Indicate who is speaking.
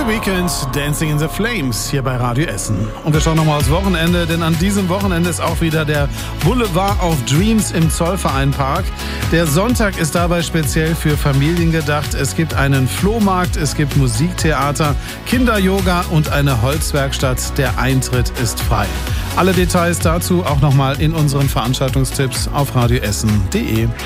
Speaker 1: The Weeknd, Dancing in the Flames, hier bei Radio Essen. Und wir schauen nochmal aufs Wochenende, denn an diesem Wochenende ist auch wieder der Boulevard of Dreams im Zollvereinpark. Der Sonntag ist dabei speziell für Familien gedacht. Es gibt einen Flohmarkt, es gibt Musiktheater, Kinder-Yoga und eine Holzwerkstatt. Der Eintritt ist frei. Alle Details dazu auch nochmal in unseren Veranstaltungstipps auf radioessen.de.